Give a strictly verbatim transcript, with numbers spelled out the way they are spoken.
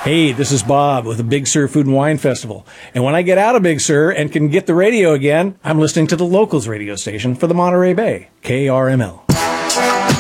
Hey, this is Bob with the Big Sur Food and Wine Festival. And when I get out of Big Sur and can get the radio again, I'm listening to the Locals radio station for the Monterey Bay, K R M L.